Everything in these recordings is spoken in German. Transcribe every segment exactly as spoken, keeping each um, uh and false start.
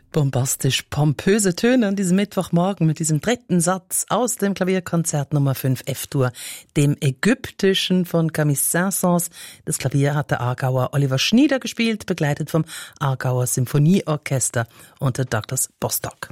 Bombastisch pompöse Töne an diesem Mittwochmorgen mit diesem dritten Satz aus dem Klavierkonzert Nummer fünf F-Dur, dem Ägyptischen von Camille Saint-Saëns. Das Klavier hat der Aargauer Oliver Schnieder gespielt, begleitet vom Aargauer Symphonieorchester unter Douglas Bostock.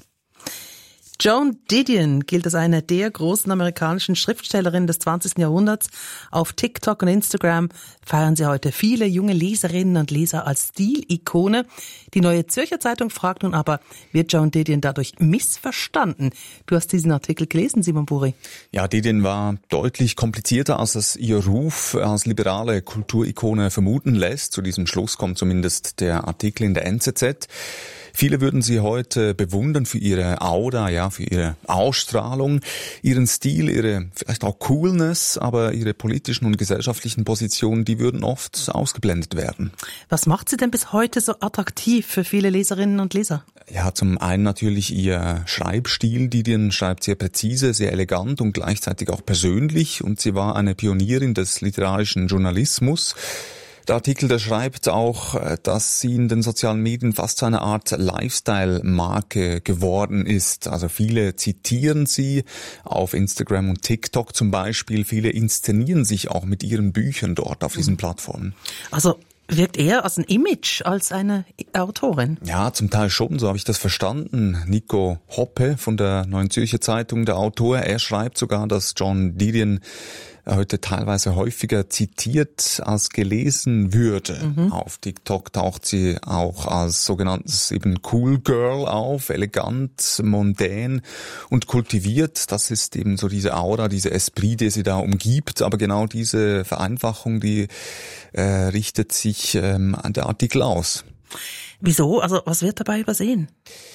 Joan Didion gilt als eine der großen amerikanischen Schriftstellerinnen des zwanzigsten Jahrhunderts. Auf TikTok und Instagram feiern sie heute viele junge Leserinnen und Leser als Stilikone. Die Neue Zürcher Zeitung fragt nun aber, wird Joan Didion dadurch missverstanden? Du hast diesen Artikel gelesen, Simon Buri. Ja, Didion war deutlich komplizierter, als es ihr Ruf als liberale Kulturikone vermuten lässt. Zu diesem Schluss kommt zumindest der Artikel in der N Z Z. Viele würden sie heute bewundern für ihre Aura, ja, für ihre Ausstrahlung, ihren Stil, ihre vielleicht auch Coolness, aber ihre politischen und gesellschaftlichen Positionen, die würden oft ausgeblendet werden. Was macht sie denn bis heute so attraktiv für viele Leserinnen und Leser? Ja, zum einen natürlich ihr Schreibstil. Didion schreibt sehr präzise, sehr elegant und gleichzeitig auch persönlich, und sie war eine Pionierin des literarischen Journalismus. Der Artikel, der schreibt auch, dass sie in den sozialen Medien fast zu einer Art Lifestyle-Marke geworden ist. Also viele zitieren sie auf Instagram und TikTok zum Beispiel. Viele inszenieren sich auch mit ihren Büchern dort auf diesen Plattformen. Also wirkt eher als ein Image als eine Autorin? Ja, zum Teil schon, so habe ich das verstanden. Nico Hoppe von der Neuen Zürcher Zeitung, der Autor, er schreibt sogar, dass Joan Didion heute teilweise häufiger zitiert als gelesen würde. Mhm. Auf TikTok taucht sie auch als sogenanntes eben Cool Girl auf, elegant, mondän und kultiviert. Das ist eben so diese Aura, diese Esprit, die sie da umgibt. Aber genau diese Vereinfachung, die äh, richtet sich ähm, an der Artikel aus. Wieso? Also was wird dabei übersehen?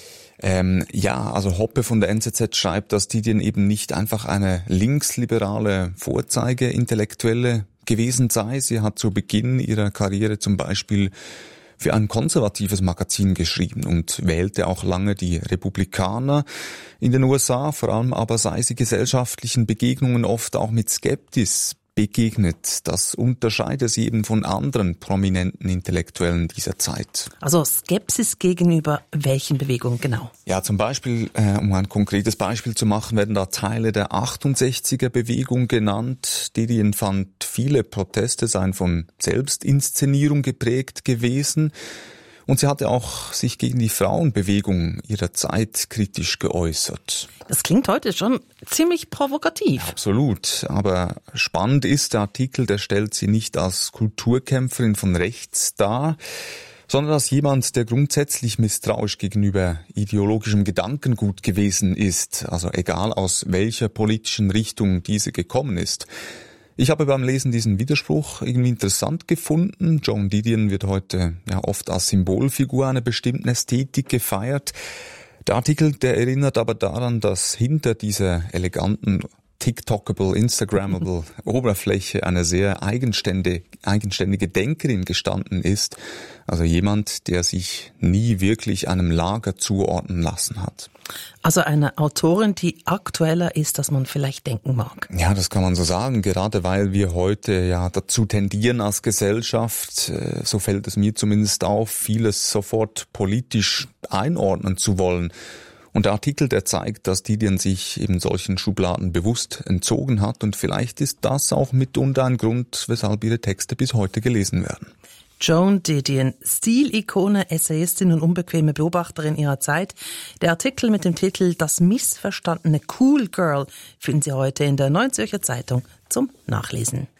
Ähm, ja, also Hoppe von der N Z Z schreibt, dass Didion eben nicht einfach eine linksliberale Vorzeige-Intellektuelle gewesen sei. Sie hat zu Beginn ihrer Karriere zum Beispiel für ein konservatives Magazin geschrieben und wählte auch lange die Republikaner in den U S A. Vor allem aber sei sie gesellschaftlichen Begegnungen oft auch mit Skepsis begegnet. Das unterscheidet sie eben von anderen prominenten Intellektuellen dieser Zeit. Also Skepsis gegenüber welchen Bewegungen genau? Ja, zum Beispiel, äh, um ein konkretes Beispiel zu machen, werden da Teile der achtundsechziger-Bewegung genannt. Didion fand, viele Proteste seien von Selbstinszenierung geprägt gewesen. Und sie hatte auch sich gegen die Frauenbewegung ihrer Zeit kritisch geäußert. Das klingt heute schon ziemlich provokativ. Ja, absolut. Aber spannend ist, der Artikel, der stellt sie nicht als Kulturkämpferin von rechts dar, sondern als jemand, der grundsätzlich misstrauisch gegenüber ideologischem Gedankengut gewesen ist. Also egal aus welcher politischen Richtung diese gekommen ist. Ich habe beim Lesen diesen Widerspruch irgendwie interessant gefunden. Joan Didion wird heute ja oft als Symbolfigur einer bestimmten Ästhetik gefeiert. Der Artikel, der erinnert aber daran, dass hinter dieser eleganten, TikTokable, Instagrammable Oberfläche eine sehr eigenständige, eigenständige Denkerin gestanden ist. Also jemand, der sich nie wirklich einem Lager zuordnen lassen hat. Also eine Autorin, die aktueller ist, als man vielleicht denken mag. Ja, das kann man so sagen, gerade weil wir heute ja dazu tendieren als Gesellschaft, so fällt es mir zumindest auf, vieles sofort politisch einordnen zu wollen. Und der Artikel, der zeigt, dass Didion sich eben solchen Schubladen bewusst entzogen hat, und vielleicht ist das auch mitunter ein Grund, weshalb ihre Texte bis heute gelesen werden. Joan Didion, Stilikone, Essayistin und unbequeme Beobachterin ihrer Zeit. Der Artikel mit dem Titel Das missverstandene Cool Girl finden Sie heute in der Neuen Zürcher Zeitung zum Nachlesen.